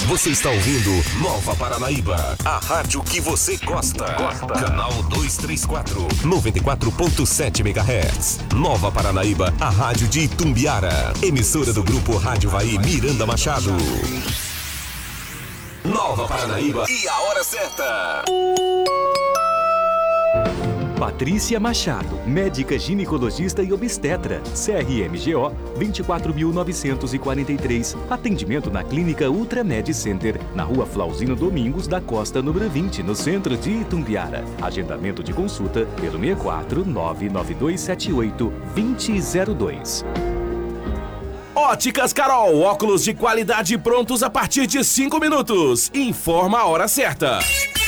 Você está ouvindo Nova Paranaíba, a rádio que você gosta. Canal 234, 94.7 MHz. Nova Paranaíba, a rádio de Itumbiara. Emissora do Grupo Rádio Vai Miranda Machado. Nova Paranaíba e a hora certa. Patrícia Machado, médica ginecologista e obstetra, CRMGO 24.943. Atendimento na Clínica Ultramed Center, na Rua Flauzino Domingos da Costa, número 20, no centro de Itumbiara. Agendamento de consulta pelo 64 99278 2002. Óticas Carol, óculos de qualidade prontos a partir de 5 minutos. Informa a hora certa.